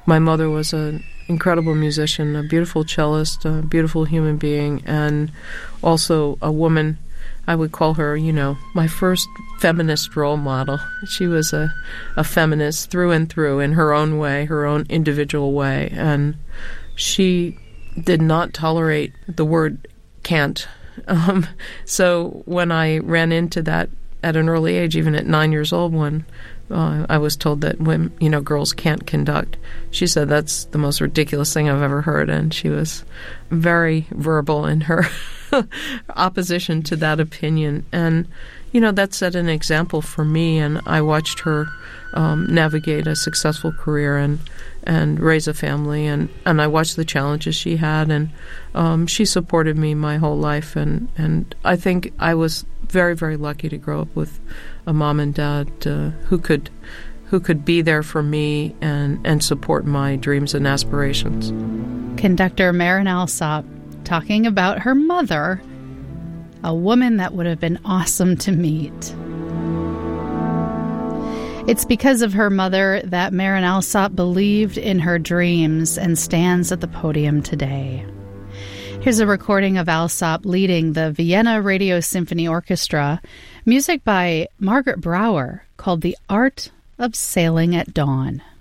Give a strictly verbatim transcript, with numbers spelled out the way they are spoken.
My mother was an incredible musician, a beautiful cellist, a beautiful human being, and also a woman. I would call her, you know, my first feminist role model. She was a, a feminist through and through in her own way, her own individual way, and she did not tolerate the word can't. Um, so when I ran into that at an early age, even at nine years old, when uh, I was told that women, you know, girls can't conduct, she said that's the most ridiculous thing I've ever heard, and she was very verbal in her opposition to that opinion. And, you know, that set an example for me, and I watched her um, navigate a successful career and and raise a family, and, and I watched the challenges she had, and um, she supported me my whole life, and, and I think I was very, very lucky to grow up with a mom and dad uh, who could who could be there for me and, and support my dreams and aspirations. Conductor Marin Alsop talking about her mother, a woman that would have been awesome to meet. It's because of her mother that Marin Alsop believed in her dreams and stands at the podium today. Here's a recording of Alsop leading the Vienna Radio Symphony Orchestra, music by Margaret Brouwer called The Art of Sailing at Dawn.